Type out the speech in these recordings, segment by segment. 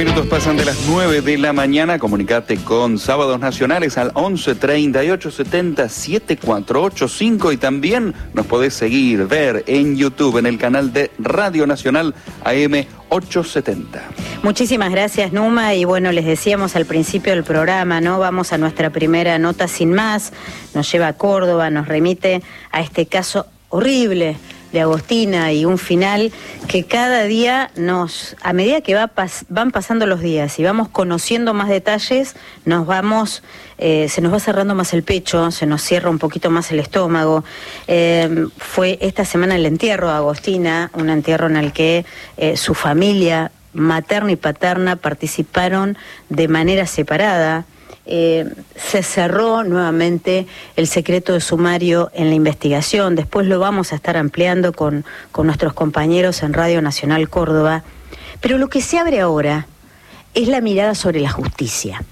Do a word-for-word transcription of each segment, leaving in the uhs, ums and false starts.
minutos pasan de las nueve de la mañana. Comunicate con Sábados Nacionales al once treinta y ocho setenta setenta y cuatro ochenta y cinco y también nos podés seguir, ver en YouTube en el canal de Radio Nacional A M ochocientos setenta. Muchísimas gracias, Numa, y bueno, les decíamos al principio del programa, ¿no? Vamos a nuestra primera nota sin más, nos lleva a Córdoba, nos remite a este caso horrible de Agostina y un final que cada día nos, a medida que va pas, van pasando los días y vamos conociendo más detalles, nos vamos, eh, se nos va cerrando más el pecho, se nos cierra un poquito más el estómago. Eh, fue esta semana el entierro de Agostina, un entierro en el que eh, su familia materna y paterna participaron de manera separada. Eh, se cerró nuevamente el secreto de sumario en la investigación. Después lo vamos a estar ampliando con, con nuestros compañeros en Radio Nacional Córdoba. Pero lo que se abre ahora es la mirada sobre la justicia.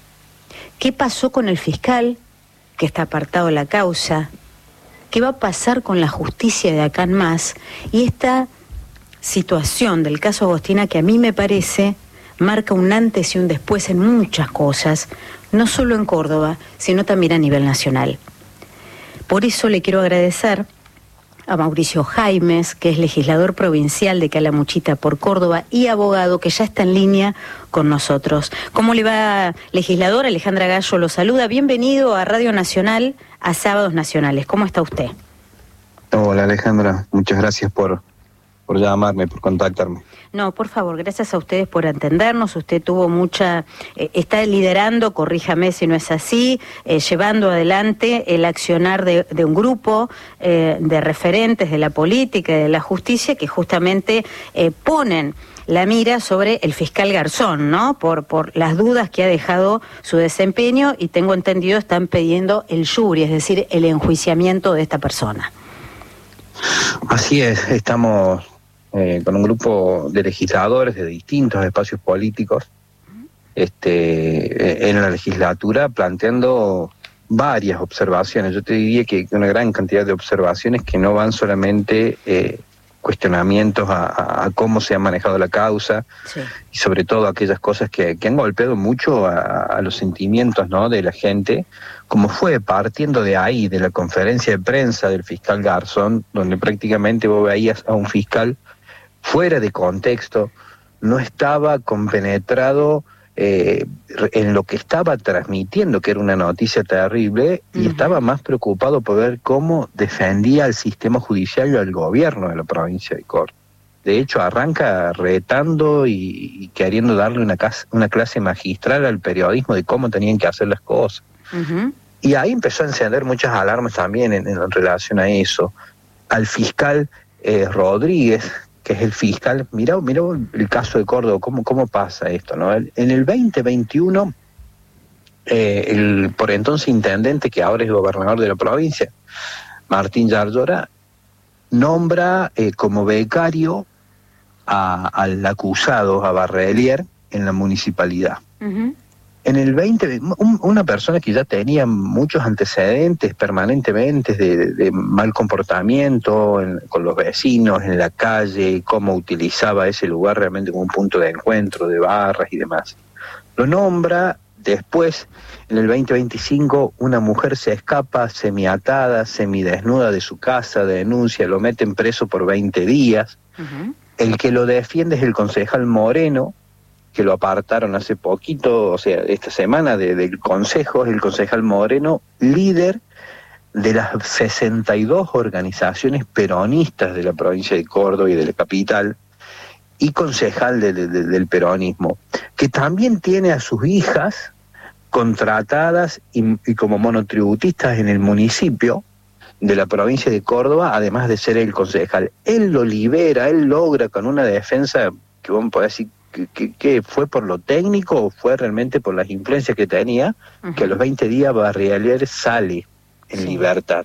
¿Qué pasó con el fiscal que está apartado de la causa? ¿Qué va a pasar con la justicia de acá en más? Y esta situación del caso Agostina, que a mí me parece marca un antes y un después en muchas cosas, no solo en Córdoba, sino también a nivel nacional. Por eso le quiero agradecer a Mauricio Jaimes, que es legislador provincial de Calamuchita por Córdoba y abogado, que ya está en línea con nosotros. ¿Cómo le va, legislador? Alejandra Gallo lo saluda. Bienvenido a Radio Nacional, a Sábados Nacionales. ¿Cómo está usted? Hola, Alejandra. Muchas gracias por... por llamarme, por contactarme. No, por favor, gracias a ustedes por atendernos. Usted tuvo mucha, eh, está liderando, corríjame si no es así, eh, llevando adelante el accionar de, de un grupo eh, de referentes de la política y de la justicia que justamente eh, ponen la mira sobre el fiscal Garzón, ¿no? Por, por las dudas que ha dejado su desempeño y tengo entendido están pidiendo el jury, es decir, el enjuiciamiento de esta persona. Así es, estamos Eh, con un grupo de legisladores de distintos espacios políticos este, en la legislatura planteando varias observaciones. Yo te diría que una gran cantidad de observaciones que no van solamente eh, cuestionamientos a, a, a cómo se ha manejado la causa, sí, y sobre todo aquellas cosas que, que han golpeado mucho a, a los sentimientos, ¿no?, de la gente, como fue partiendo de ahí, de la conferencia de prensa del fiscal Garzón, donde prácticamente vos veías a un fiscal fuera de contexto, no estaba compenetrado eh, en lo que estaba transmitiendo, que era una noticia terrible, uh-huh, y estaba más preocupado por ver cómo defendía al sistema judicial y al gobierno de la provincia de Córdoba. De hecho, arranca retando y, y queriendo darle una, casa, una clase magistral al periodismo de cómo tenían que hacer las cosas. Uh-huh. Y ahí empezó a encender muchas alarmas también en, en relación a eso. Al fiscal eh, Rodríguez, que es el fiscal, mirá, mirá el caso de Córdoba, cómo, cómo pasa esto, ¿no? En el veinte veintiuno, eh, el por entonces intendente, que ahora es gobernador de la provincia, Martín Yarlora, nombra eh, como becario a, al acusado, a Barrelier, en la municipalidad. Uh-huh. En el veinte, un, una persona que ya tenía muchos antecedentes permanentemente de, de, de mal comportamiento en, con los vecinos, en la calle, cómo utilizaba ese lugar realmente como un punto de encuentro de barras y demás. Lo nombra, después, en el veinte veinticinco, una mujer se escapa semiatada, semidesnuda de su casa, denuncia, lo meten preso por veinte días. Uh-huh. El que lo defiende es el concejal Moreno, que lo apartaron hace poquito, o sea, esta semana de, del Consejo, es el concejal Moreno, líder de las sesenta y dos organizaciones peronistas de la provincia de Córdoba y de la capital, y concejal de, de, de, del peronismo, que también tiene a sus hijas contratadas y, y como monotributistas en el municipio de la provincia de Córdoba, además de ser el concejal. Él lo libera, él logra con una defensa que vamos a poder decir Que, que, que fue por lo técnico o fue realmente por las influencias que tenía, uh-huh, que a los veinte días Barrelier sale en sí. libertad.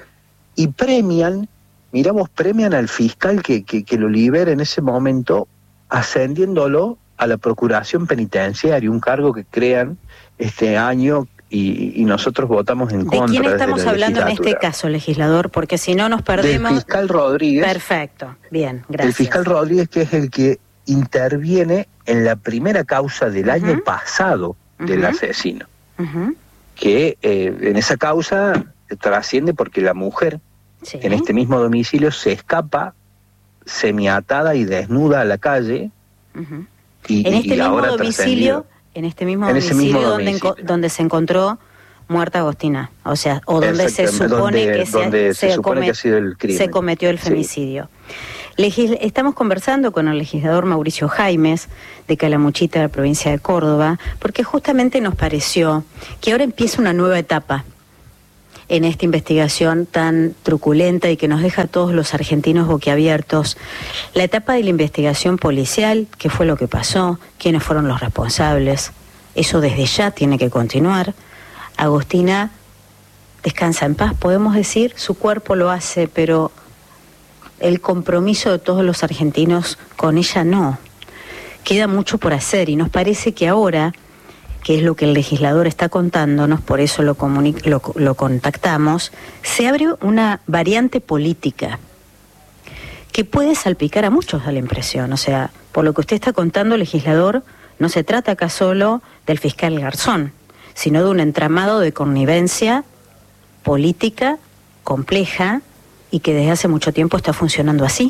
Y premian, miramos, premian al fiscal que, que, que lo libera en ese momento, ascendiéndolo a la procuración penitenciaria, un cargo que crean este año y, y nosotros votamos en contra. ¿De quién estamos hablando en este caso, legislador? Porque si no nos perdemos... Del fiscal Rodríguez. Perfecto, bien, gracias. El fiscal Rodríguez, que es el que interviene en la primera causa del uh-huh. año pasado del uh-huh. asesino, uh-huh. que eh, en esa causa trasciende porque la mujer sí. en este mismo domicilio se escapa semiatada y desnuda a la calle uh-huh. y, en este y mismo ahora domicilio en este mismo en domicilio, mismo donde, domicilio. Enco- donde se encontró muerta Agostina, o sea, o donde se supone donde, que, se, donde se, se, supone come, que ha sido el crimen. se cometió el femicidio. Sí. Legis- estamos conversando con el legislador Mauricio Jaimes de Calamuchita, de la provincia de Córdoba, porque justamente nos pareció que ahora empieza una nueva etapa en esta investigación tan truculenta y que nos deja a todos los argentinos boquiabiertos. La etapa de la investigación policial, qué fue lo que pasó, quiénes fueron los responsables, eso desde ya tiene que continuar. Agostina descansa en paz, podemos decir, su cuerpo lo hace, pero el compromiso de todos los argentinos con ella no. Queda mucho por hacer y nos parece que ahora, que es lo que el legislador está contándonos, por eso lo, comuni- lo, lo contactamos, se abre una variante política que puede salpicar a muchos, da la impresión. O sea, por lo que usted está contando, legislador, no se trata acá solo del fiscal Garzón, sino de un entramado de connivencia política compleja y que desde hace mucho tiempo está funcionando así.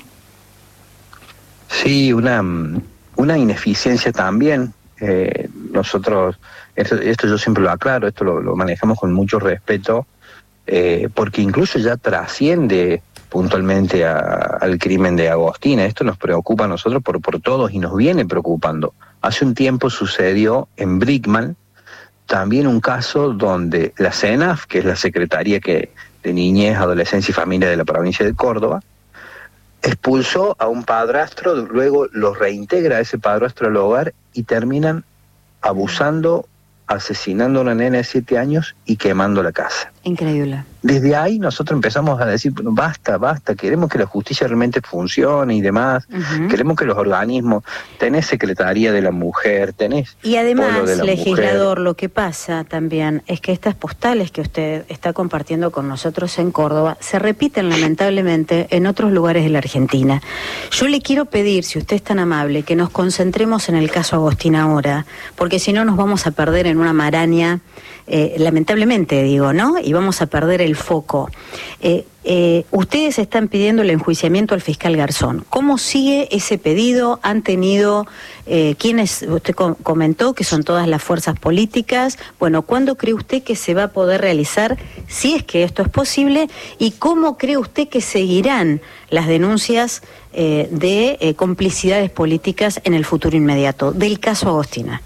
Sí, una, una ineficiencia también. Eh, nosotros, esto, esto yo siempre lo aclaro, esto lo, lo manejamos con mucho respeto, eh, porque incluso ya trasciende puntualmente a, al crimen de Agostina. Esto nos preocupa a nosotros por, por todos y nos viene preocupando. Hace un tiempo sucedió en Brickman también un caso donde la CENAF, que es la Secretaría que, de Niñez, Adolescencia y Familia de la provincia de Córdoba, expulsó a un padrastro, luego lo reintegra a ese padrastro al hogar y terminan abusando, asesinando a una nena de siete años y quemando la casa. Increíble. Desde ahí nosotros empezamos a decir, bueno, basta, basta, queremos que la justicia realmente funcione y demás, uh-huh. queremos que los organismos, tenés Secretaría de la Mujer, tenés... Y además, de la legislador, mujer. Lo que pasa también es que estas postales que usted está compartiendo con nosotros en Córdoba se repiten lamentablemente en otros lugares de la Argentina. Yo le quiero pedir, si usted es tan amable, que nos concentremos en el caso Agostina ahora, porque si no nos vamos a perder en una maraña, eh, lamentablemente digo, ¿no? Y vamos a perder el foco. Eh, eh, ustedes están pidiendo el enjuiciamiento al fiscal Garzón. ¿Cómo sigue ese pedido? ¿Han tenido eh, quiénes? Usted com- comentó que son todas las fuerzas políticas. Bueno, ¿cuándo cree usted que se va a poder realizar, si es que esto es posible? ¿Y cómo cree usted que seguirán las denuncias eh, de eh, complicidades políticas en el futuro inmediato del caso Agostina?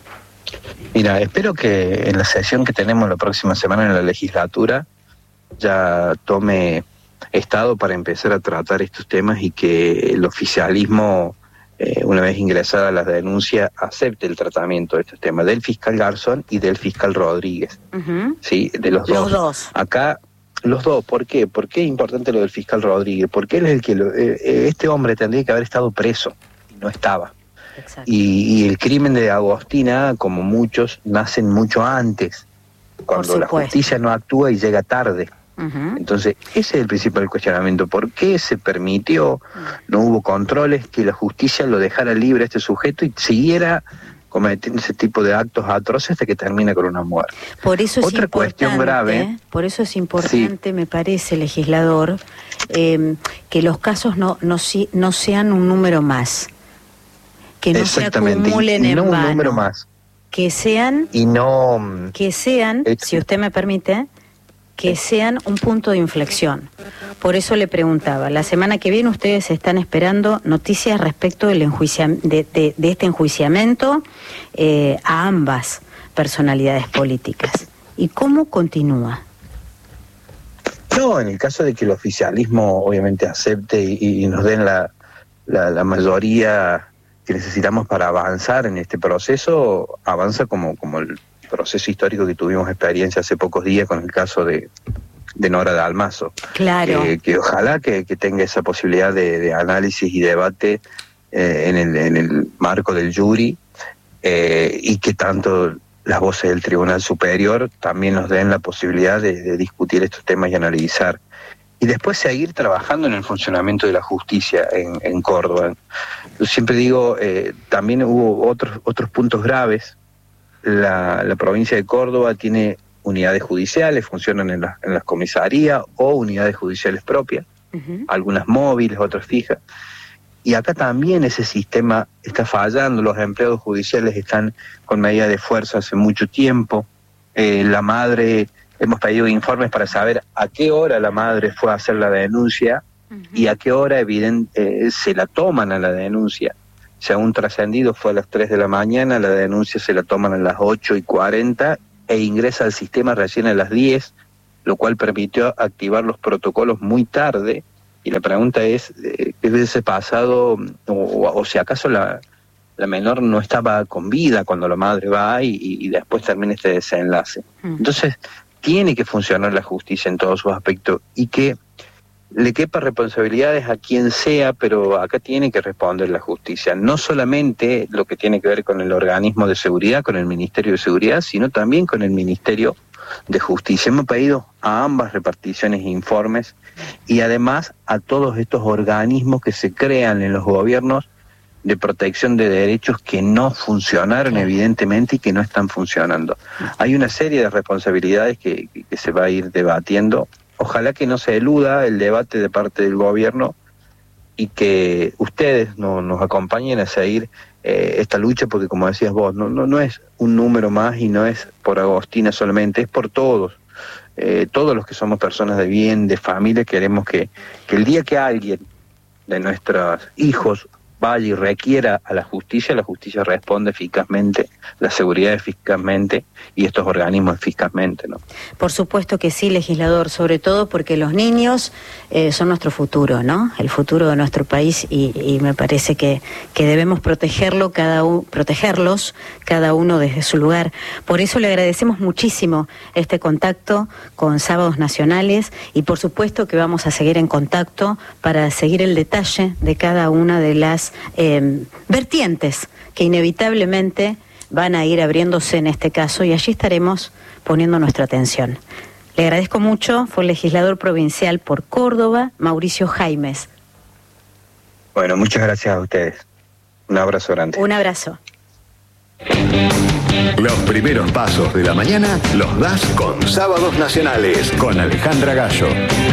Mira, espero que en la sesión que tenemos la próxima semana en la legislatura ya tome estado para empezar a tratar estos temas y que el oficialismo, eh, una vez ingresada las denuncias, acepte el tratamiento de estos temas del fiscal Garzón y del fiscal Rodríguez. Uh-huh. Sí, de los, los dos. dos. Acá, los dos, ¿por qué? ¿Por qué es importante lo del fiscal Rodríguez? Porque él es el que, lo, eh, este hombre tendría que haber estado preso y no estaba. Y, y el crimen de Agostina, como muchos, nacen mucho antes, cuando la justicia no actúa y llega tarde. Uh-huh. Entonces, ese es el principal cuestionamiento. ¿Por qué se permitió, no hubo controles, que la justicia lo dejara libre a este sujeto y siguiera cometiendo ese tipo de actos atroces hasta que termina con una muerte? Por eso es Otra cuestión grave. Por eso es importante, sí. me parece, legislador, eh, que los casos no, no, no sean un número más. Que no se acumulen y, y no en vano. Un número más. Que sean, y no, que sean, eh, si usted me permite, que eh. sean un punto de inflexión. Por eso le preguntaba, la semana que viene ustedes están esperando noticias respecto del enjuicia, de, de, de este enjuiciamiento eh, a ambas personalidades políticas. ¿Y cómo continúa? No, en el caso de que el oficialismo obviamente acepte y, y nos den la, la, la mayoría que necesitamos para avanzar en este proceso, avanza como, como el proceso histórico que tuvimos experiencia hace pocos días con el caso de, de Nora Dalmazo. Claro. Eh, que ojalá que, que tenga esa posibilidad de, de análisis y debate eh, en, el, en el marco del jury eh, y que tanto las voces del Tribunal Superior también nos den la posibilidad de, de discutir estos temas y analizar. y después seguir trabajando en el funcionamiento de la justicia en, en Córdoba. Yo siempre digo, eh, también hubo otros, otros puntos graves. La, la provincia de Córdoba tiene unidades judiciales, funcionan en, la, en las comisarías o unidades judiciales propias, uh-huh. algunas móviles, otras fijas. Y acá también ese sistema está fallando, los empleados judiciales están con medida de fuerza hace mucho tiempo. Eh, la madre, hemos pedido informes para saber a qué hora la madre fue a hacer la denuncia uh-huh. y a qué hora evidente, eh, se la toman a la denuncia. Según trascendido fue a las tres de la mañana, la denuncia se la toman a las ocho y cuarenta e ingresa al sistema recién a las diez, lo cual permitió activar los protocolos muy tarde. Y la pregunta es, ¿qué hubiese pasado? O, o si acaso la, la menor no estaba con vida cuando la madre va y, y después termina este desenlace. Mm. Entonces, tiene que funcionar la justicia en todos sus aspectos y que le quepa responsabilidades a quien sea, pero acá tiene que responder la justicia. No solamente lo que tiene que ver con el organismo de seguridad, con el Ministerio de Seguridad, sino también con el Ministerio de Justicia. Hemos pedido a ambas reparticiones informes y además a todos estos organismos que se crean en los gobiernos de protección de derechos que no funcionaron evidentemente y que no están funcionando. Hay una serie de responsabilidades que, que, que se va a ir debatiendo. Ojalá que no se eluda el debate de parte del gobierno y que ustedes no, nos acompañen a seguir eh, esta lucha, porque como decías vos, no, no, no es un número más y no es por Agostina solamente, es por todos. Eh, todos los que somos personas de bien, de familia, queremos que, que el día que alguien de nuestros hijos vaya y requiera a la justicia, la justicia responde eficazmente, la seguridad eficazmente y estos organismos eficazmente, ¿no? Por supuesto que sí, legislador, sobre todo porque los niños eh, son nuestro futuro, ¿no? El futuro de nuestro país y, y me parece que, que debemos protegerlo cada u- protegerlos cada uno desde su lugar. Por eso le agradecemos muchísimo este contacto con Sábados Nacionales y por supuesto que vamos a seguir en contacto para seguir el detalle de cada una de las eh, vertientes que inevitablemente van a ir abriéndose en este caso y allí estaremos poniendo nuestra atención. Le agradezco mucho, fue el legislador provincial por Córdoba, Mauricio Jaimes. Bueno, muchas gracias a ustedes. Un abrazo grande. Un abrazo. Los primeros pasos de la mañana los das con Sábados Nacionales, con Alejandra Gallo.